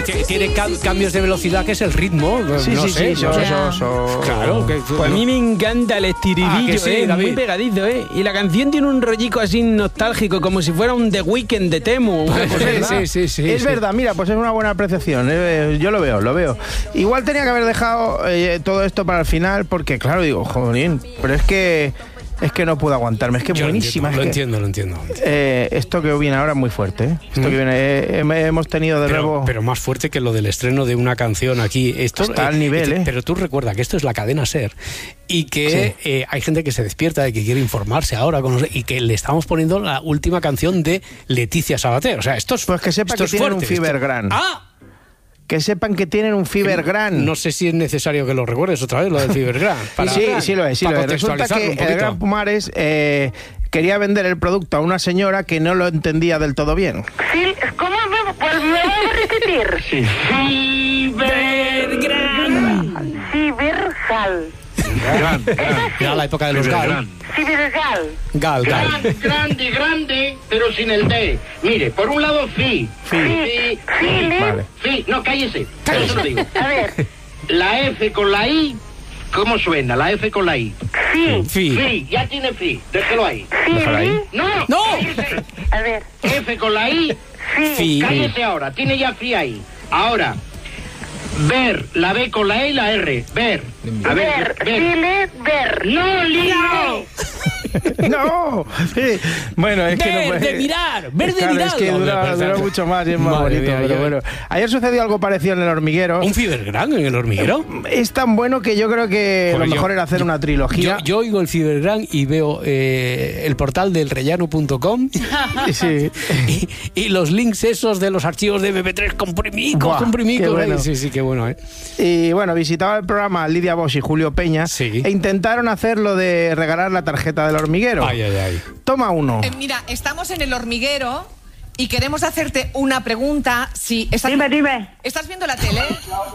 tiene cambios de velocidad, que es el ritmo. Sí. Claro. Pues a mí me encanta el estiridillo, sí, David. muy pegadizo, Y la canción tiene un rollico así nostálgico, como si fuera un The Weeknd de Temu. Sí. Es verdad, mira, pues es una buena apreciación. Yo lo veo. Igual tenía que haber dejado todo esto para el final, porque claro, digo, jolín, pero es que no puedo aguantarme, es que es buenísima. Lo entiendo. Esto que viene ahora es muy fuerte, Esto que viene, hemos tenido de nuevo... Pero más fuerte que lo del estreno de una canción aquí. Esto está al nivel, Pero tú recuerda que esto es la cadena SER y que hay gente que se despierta y que quiere informarse ahora y que le estamos poniendo la última canción de Leticia Sabater. O sea, esto es... Pues que sepa que tienen un Fibergran. Que sepan que tienen un Fibergran. No sé si es necesario que lo recuerdes otra vez, lo del Fibergran. Sí lo es. Resulta que el Gran Pumares quería vender el producto a una señora que no lo entendía del todo bien. Sí, ¿cómo pues me voy a repetir? Sí. Fibergal. Era la época de los Gal. Fibergal. Gal. Grande, pero sin el D. Mire, por un lado, Vale. No, cállese. Eso lo digo. A ver. La F con la I, ¿cómo suena? La F con la I. Fi. Ya tiene fi. Déjelo ahí. Déjalo ahí. No. Cállese. A ver. F con la I. Fi. Cállese ahora. Tiene ya fi ahí. Ahora. Ver, la B con la E y la R. Ver. A ver. Ver. No, lío. No. Sí. Bueno, es que no puede... de mirar. Ver de mirar. Es que dura mucho más y es más bonito. Pero bueno. Ayer sucedió algo parecido en El Hormiguero. ¿Un Fibergran en El Hormiguero? Es tan bueno que yo creo que lo mejor era hacer una trilogía. Yo oigo el Fibergran y veo el portal del rellano.com sí. y los links esos de los archivos de MP3 comprimicos. Bueno. Sí, qué bueno, Y bueno, visitaba el programa Lidia Bosch y Julio Peña e intentaron hacer lo de regalar la tarjeta del Hormiguero. Ay. Toma uno. Mira, estamos en El Hormiguero y queremos hacerte una pregunta. Dime. ¿Estás viendo la tele?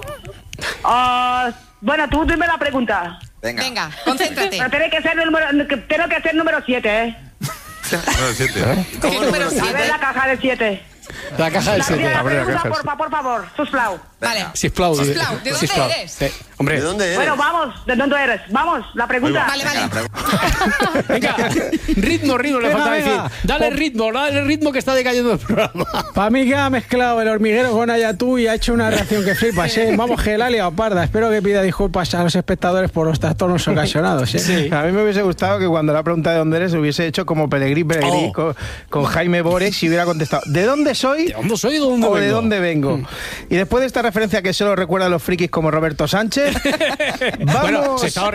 Bueno, tú dime la pregunta. Venga, concéntrate. Pero tiene que ser número 7, Número 7. ¿Qué número 7? A ver la caja del 7. La caja del 7. Por favor, Susplau. Vale. Sisplau. ¿De dónde eres? Hombre. ¿De dónde eres? Bueno, vamos, ¿de dónde eres? Vamos, la pregunta. Vale. Venga, ritmo, le falta decir. Dale ritmo que está decayendo el programa. Para mí que ha mezclado El Hormiguero con Ayatú y ha hecho una reacción que flipas, Vamos, que la ha liado parda. Espero que pida disculpas a los espectadores por los trastornos ocasionados, Sí. A mí me hubiese gustado que cuando la pregunta de dónde eres hubiese hecho como Pelegrí con Jaime Bores y hubiera contestado ¿de dónde soy? ¿De dónde soy o de dónde vengo? Y después de esta referencia que solo recuerdan los frikis como Roberto Sánchez, vamos... Bueno, se estaba